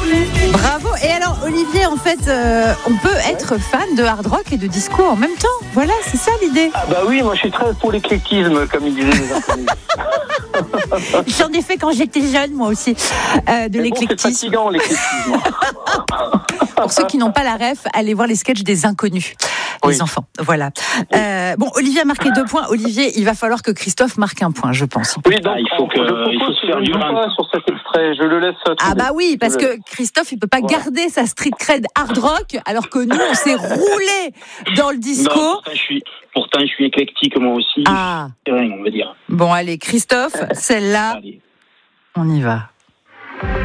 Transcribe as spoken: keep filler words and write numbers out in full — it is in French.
Bravo. Et alors, Olivier, en fait, euh, on peut être fan de hard rock et de disco en même temps. Voilà, c'est ça l'idée. Ah bah oui, moi je suis très pour l'éclectisme, comme ils disaient les inconnus. J'en ai fait quand j'étais jeune, moi aussi, euh, de Mais l'éclectisme. Bon, c'est fatigant, l'éclectisme. Pour ceux qui n'ont pas la ref, allez voir les sketchs des inconnus. Les Oui. enfants, voilà. Euh, bon, Olivier a marqué deux points. Olivier, il va falloir que Christophe marque un point, je pense. Oui, donc Ah, il faut que- je propose il faut se que faire je du ne joue run. pas sur cet extrait, je le laisse. Ah bah oui, parce Je le laisse. que Christophe, il peut pas Voilà. garder sa street cred hard rock, alors que nous, on s'est roulé dans le disco. Non, pourtant, je suis, pourtant, je suis éclectique moi aussi. Ah, C'est rien, on va dire. bon, allez, Christophe, celle-là, Allez. on y va.